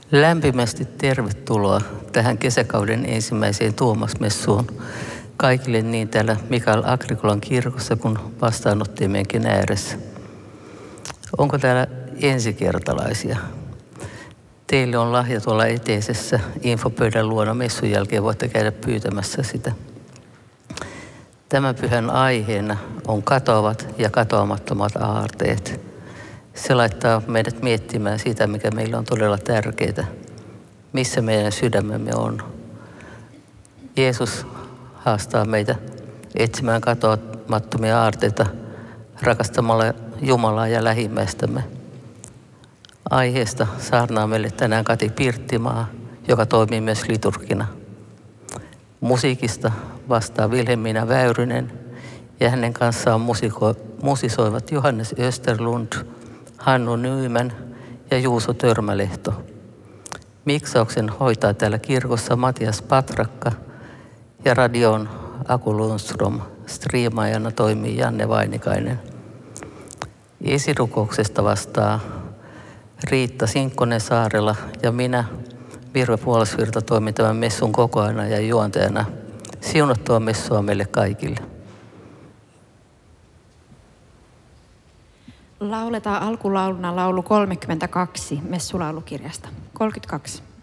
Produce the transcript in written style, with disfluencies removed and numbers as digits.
Lämpimästi tervetuloa tähän kesäkauden ensimmäiseen Tuomas-messuun kaikille niin täällä Mikael Agrikolan kirkossa kuin vastaanottimenkin ääressä. Onko täällä ensikertalaisia? Teille on lahja tuolla eteisessä infopöydän luona. Messun jälkeen voitte käydä pyytämässä sitä. Tämän pyhän aiheena on katoavat ja katoamattomat aarteet. Se laittaa meidät miettimään sitä, mikä meillä on todella tärkeää. Missä meidän sydämemme on. Jeesus haastaa meitä etsimään katoamattomia aarteita rakastamalla Jumalaa ja lähimmäistämme. Aiheesta saarnaa meille tänään Kati Pirttimaa, joka toimii myös liturgina. Musiikista vastaa Vilhelmiina Väyrynen ja hänen kanssaan musisoivat Johannes Österlund, Hannu Nyman ja Juuso Törmälehto. Miksauksen hoitaa täällä kirkossa Matias Patrakka ja radion Aku Lundström. Striimaajana toimii Janne Vainikainen. Esirukouksesta vastaa Riitta Sinkkonen-Saarela ja minä, Virve Puolasvirta, toimin tämän messun kokoajana ja juontajana. Siunattua messua meille kaikille. Lauletaan alkulauluna laulu 32 messulaulukirjasta. 32.